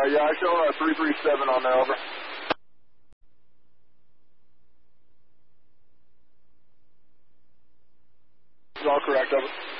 Yeah, I show 337 on there, over. It's all correct, over.